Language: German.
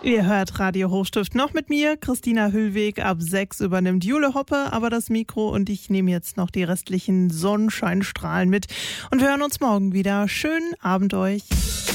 Ihr hört Radio Hochstift noch mit mir, Christina Hüllweg. Ab 6 übernimmt Jule Hoppe aber das Mikro und ich nehme jetzt noch die restlichen Sonnenscheinstrahlen mit. Und wir hören uns morgen wieder. Schönen Abend euch.